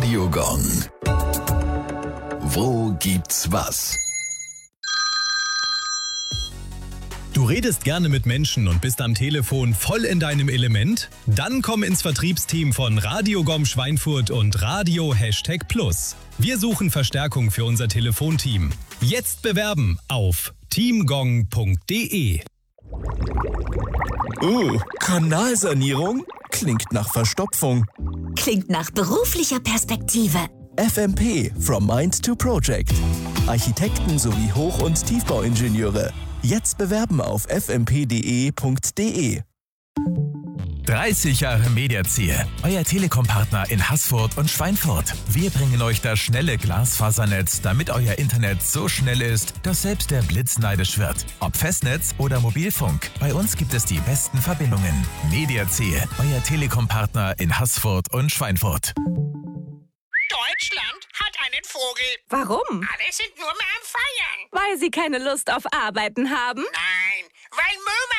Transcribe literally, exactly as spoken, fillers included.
Radiogong. Wo gibt's was? Du redest gerne mit Menschen und bist am Telefon voll in deinem Element? Dann komm ins Vertriebsteam von Radiogong Schweinfurt und Radio Hashtag Plus. Wir suchen Verstärkung für unser Telefonteam. Jetzt bewerben auf teamgong punkt de. Uh, Kanalsanierung? Klingt nach Verstopfung. Klingt nach beruflicher Perspektive. F M P, From Mind to Project. Architekten sowie Hoch- und Tiefbauingenieure. Jetzt bewerben auf f m p punkt d e punkt d e. dreißig Jahre Mediaziel, euer Telekom-Partner in Haßfurt und Schweinfurt. Wir bringen euch das schnelle Glasfasernetz, damit euer Internet so schnell ist, dass selbst der Blitz neidisch wird. Ob Festnetz oder Mobilfunk, bei uns gibt es die besten Verbindungen. Mediaziel, euer Telekom-Partner in Haßfurt und Schweinfurt. Deutschland hat einen Vogel. Warum? Alle sind nur mehr am Feiern. Weil sie keine Lust auf Arbeiten haben? Nein, weil Müll